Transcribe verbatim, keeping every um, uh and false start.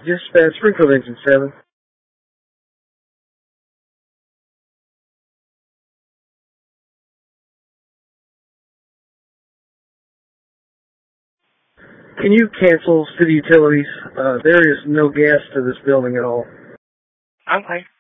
Dispatch, Springfield Engine seven. Can you cancel city utilities? Uh, there is no gas to this building at all. Okay.